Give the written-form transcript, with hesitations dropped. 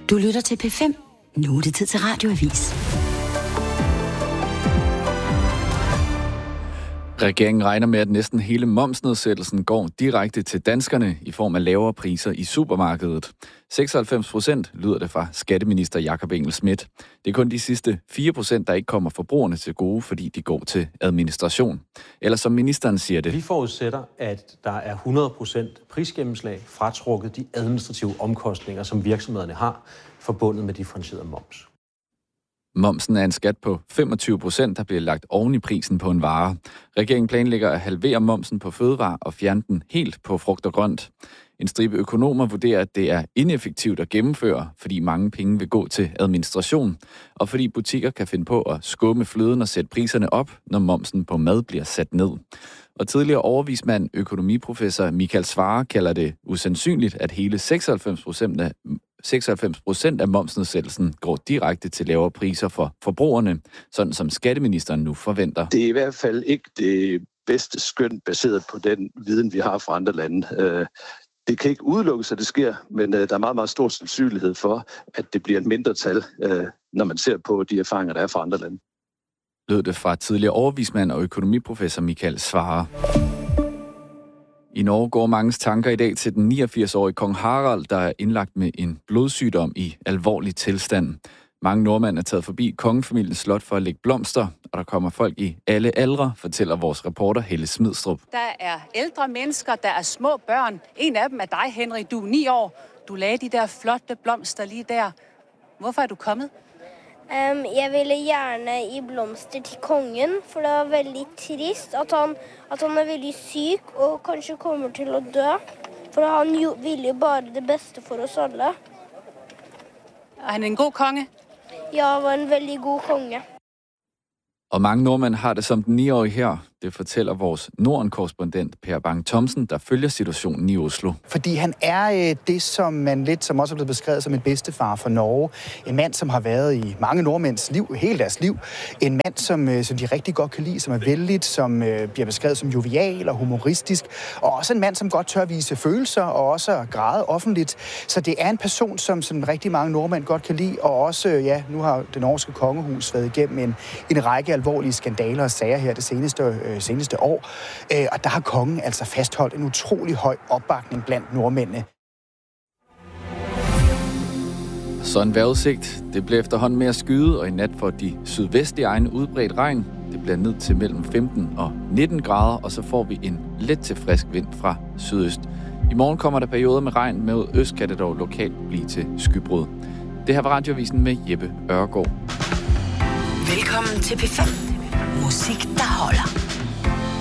Du lytter til P5. Nu er det tid til Radioavis. Regeringen regner med, at næsten hele momsnedsættelsen går direkte til danskerne i form af lavere priser i supermarkedet. 96% lyder det fra skatteminister Jakob Engel-Schmidt. Det er kun de sidste 4%, der ikke kommer forbrugerne til gode, fordi de går til administration. Eller som ministeren siger det. Vi forudsætter, at der er 100% prisgennemslag fratrukket de administrative omkostninger, som virksomhederne har forbundet med differentieret moms. Momsen er en skat på 25%, der bliver lagt oven i prisen på en vare. Regeringen planlægger at halvere momsen på fødevarer og fjerne den helt på frugt og grønt. En stribe økonomer vurderer, at det er ineffektivt at gennemføre, fordi mange penge vil gå til administration, og fordi butikker kan finde på at skumme fløden og sætte priserne op, når momsen på mad bliver sat ned. Og tidligere overvismand, økonomiprofessor Michael Svarer, kalder det usandsynligt, at hele 96% af momsnedsættelsen går direkte til lavere priser for forbrugerne, sådan som skatteministeren nu forventer. Det er i hvert fald ikke det bedste skøn baseret på den viden, vi har fra andre lande. Det kan ikke udelukkes, at det sker, men der er meget, meget stor sandsynlighed for, at det bliver et mindretal, når man ser på de erfaringer, der er fra andre lande. Lød det fra tidligere overvismand og økonomiprofessor Michael Svarer. I Norge går manges tanker i dag til den 89-årige kong Harald, der er indlagt med en blodsygdom i alvorlig tilstand. Mange nordmænd er taget forbi kongefamiliens slot for at lægge blomster, og der kommer folk i alle aldre, fortæller vores reporter Helle Smidstrup. Der er ældre mennesker, der er små børn. En af dem er dig, Henrik. Du er 9 år. Du lagde de der flotte blomster lige der. Hvorfor er du kommet? Jeg ville gjerne i blomster til kongen, for det var veldig trist at han er veldig syk og kanskje kommer til at dø. For han ville jo bare det bedste for os alle. Er han en god konge? Ja, han var en veldig god konge. Og mange nordmænd har det som den 9-årige her. Det fortæller vores Norden-korrespondent Per Bang-Thomsen, der følger situationen i Oslo. Fordi han er det, som man lidt, som også er blevet beskrevet som en bedstefar for Norge. En mand, som har været i mange nordmænds liv, hele deres liv. En mand, som de rigtig godt kan lide, som er vældigt, som bliver beskrevet som jovial og humoristisk. Og også en mand, som godt tør vise følelser og også græde offentligt. Så det er en person, som rigtig mange nordmænd godt kan lide. Og også, nu har det norske kongehus været igennem en række alvorlige skandaler og sager her det seneste år. Og der har kongen altså fastholdt en utrolig høj opbakning blandt nordmændene. Så en vejrudsigt. Det bliver efterhånden mere skyet, og i nat får de sydvestlige egne udbredt regn. Det bliver ned til mellem 15 og 19 grader, og så får vi en let til frisk vind fra sydøst. I morgen kommer der perioder med regn, med øst kan det dog lokalt blive til skybrud. Det her var Radioavisen med Jeppe Ørgaard. Velkommen til P5. Musik, der holder.